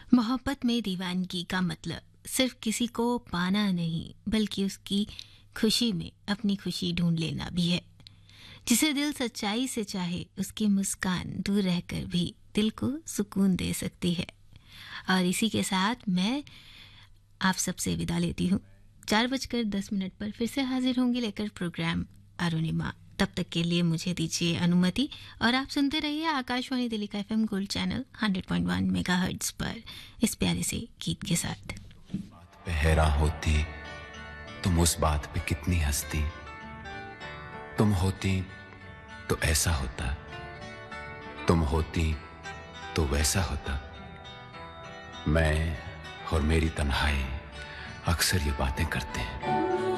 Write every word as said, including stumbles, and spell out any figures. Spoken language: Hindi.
मोहब्बत में दीवानगी का मतलब सिर्फ किसी को पाना नहीं, बल्कि उसकी खुशी में अपनी खुशी ढूंढ लेना भी है। जिसे दिल सच्चाई से चाहे, उसकी मुस्कान दूर रहकर भी दिल को सुकून दे सकती है। और इसी के साथ मैं आप सबसे विदा लेती हूँ। चार बजकर दस मिनट पर फिर से हाजिर होंगी लेकर प्रोग्राम अरुणिमा। तब तक के लिए मुझे दीजिए अनुमति और आप सुनते रहिए आकाशवाणी दिल्ली का FM gold channel hundred point one megahertz पर इस प्यारे से गीत के साथ। बात पे हैरान होती, तुम उस बात पे कितनी हंसती। तुम होती तो ऐसा होता, तुम होती तो वैसा होता। मैं और मेरी तन्हाई अक्सर ये बातें करते हैं।